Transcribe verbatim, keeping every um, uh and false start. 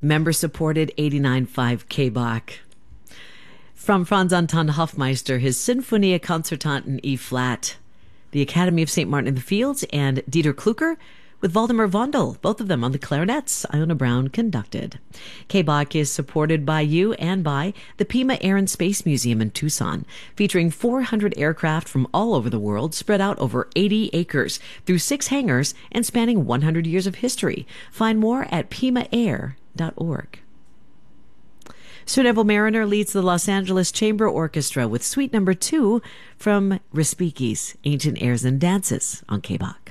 Member-supported eighty-nine point five K-Bach. From Franz Anton Hofmeister, his Sinfonia Concertante in E-flat. The Academy of Saint Martin in the Fields, and Dieter Klucker with Waldemar Vondel, both of them on the clarinets. Iona Brown conducted. K-Bach is supported by you and by the Pima Air and Space Museum in Tucson, featuring four hundred aircraft from all over the world spread out over eighty acres through six hangars and spanning one hundred years of history. Find more at pima air dot org. Sir Neville Mariner leads the Los Angeles Chamber Orchestra with Suite Number Two from Respighi's Ancient Airs and Dances on K-Bach.